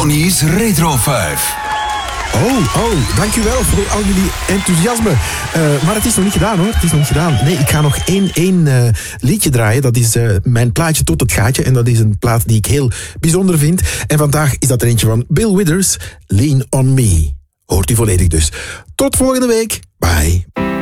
Johnny's Retro 5. Oh, dankjewel voor al jullie enthousiasme. Maar het is nog niet gedaan hoor, het is nog niet gedaan. Nee, ik ga nog één liedje draaien. Dat is mijn plaatje Tot het Gaatje. En dat is een plaat die ik heel bijzonder vind. En vandaag is dat er eentje van Bill Withers, Lean on Me. Hoort u volledig dus. Tot volgende week. Bye.